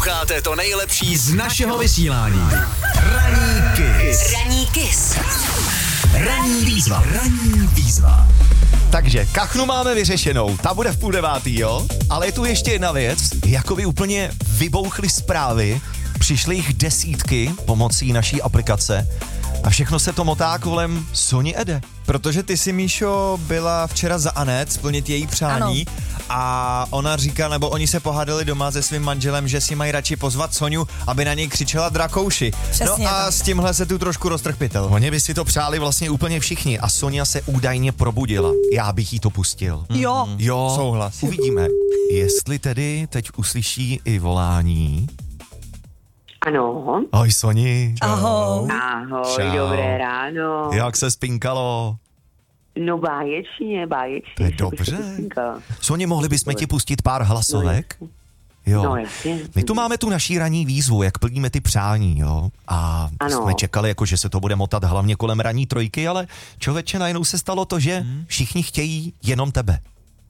Posloucháte to nejlepší z našeho vysílání. Ranní Kiss. Ranní Kiss. Ranní výzva. Ranní výzva. Takže kachnu máme vyřešenou, ta bude v 8:30, jo? Ale je tu ještě jedna věc, jako by úplně vybouchly zprávy, přišly jich desítky pomocí naší aplikace a všechno se to motá kolem Soni Ede. Protože ty si, Míšo, byla včera za Anet splnit její přání a ona říká, nebo oni se pohádali doma se svým manželem, že si mají radši pozvat Soňu, aby na něj křičela Drakouši. Přesně no a tak. s tímhle se tu trošku roztrh pytel. Oni by si to přáli vlastně úplně všichni a Sonia se údajně probudila. Já bych jí to pustil. Jo. Jo, Souhlas. Uvidíme, jestli tedy teď uslyší i volání. Ano. Ahoj Soni. Ahoj. Ahoj, Čau. dobré ráno. Jak se spinkalo? No báječně. To je že bych dobře. se pospinkala. Soni, mohli bychom ti pustit pár hlasovek? Jo. No jasně. My tu máme tu naší ranní výzvu, jak plníme ty přání, jo. A Ano. jsme čekali, jako, že se to bude motat hlavně kolem ranní trojky, ale člověče, najednou se stalo to, že všichni chtějí jenom tebe.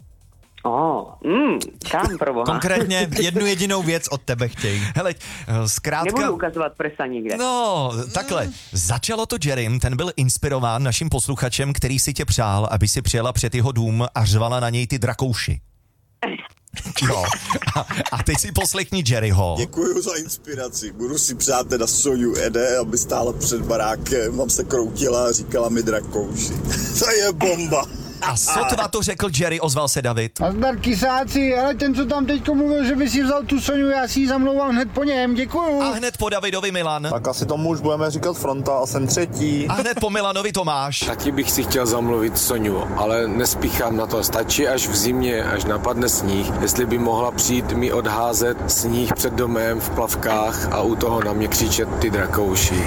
Kam pro boha? Konkrétně jednu jedinou věc od tebe chtějí. Hele, zkrátka... Nebudu ukazovat prsa nikde. No, takhle. Začalo to Jerrym, ten byl inspirován naším posluchačem, který si tě přál, aby si přijela před jeho dům a řvala na něj ty drakouši. Jo. A teď si poslechni Jerryho. Děkuju za inspiraci. Budu si přát teda Soňu Ede, aby stála před barákem, tam se kroutila a říkala mi Drakouši. To je bomba. A sotva to řekl Jerry, ozval se David. Nazdar kysáci, ale ten, co tam teďko mluvil, že by si vzal tu Soňu, já si ji zamlouvám hned po něm, děkuju. A hned po Davidovi Milan. Tak asi tomu už budeme říkat fronta a jsem třetí. A hned po Milanovi Tomáš. Taky bych si chtěl zamluvit Soňu, ale nespíchám na to. Stačí až v zimě, až napadne sníh, jestli by mohla přijít mi odházet sníh před domem v plavkách a u toho na mě křičet ty Drakouši.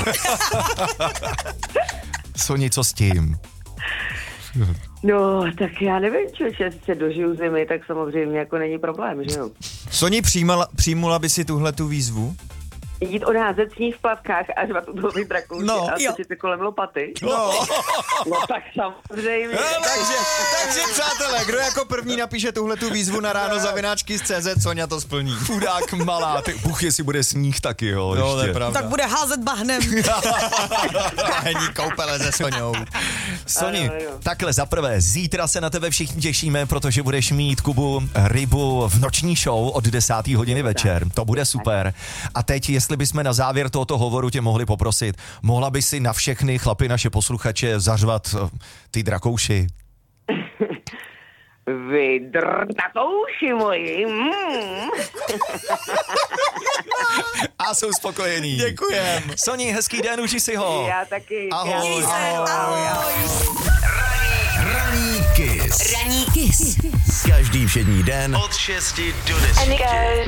Soni, co s tím? No, tak já nevím, že se dožiju zimy, tak samozřejmě jako není problém, že jo? Soni přijmula by si tuhle tu výzvu? Jít odházet sníh v plavkách a řvat u toho Drakouši No, a jo. točit se kolem lopaty. No. No tak samozřejmě. takže přátelé, kdo jako první napíše tuhle tu výzvu na ráno@kiss.cz, Soňa to splní. Chudák malá, ty buch, jestli bude sníh taky, jo. No, to ještě. je pravda. Tak bude házet bahnem. Hení koupele se Soňou. Soni, Ano, jo. takhle zaprvé, zítra se na tebe všichni těšíme, protože budeš mít Kubu rybu v noční show od 10. hodiny večer. To bude super. A teď, jestli bychom na závěr tohoto hovoru tě mohli poprosit, mohla by si na všechny chlapy naše posluchače zařvat ty Drakouši. Vy Drakouši moji. A jsou spokojení. Děkujem. Soni, hezký den, uži si ho. Já taky. Ahoj. Ahoj. Ranní Kiss. Ranní Kiss. Každý všední den od 6 do 10.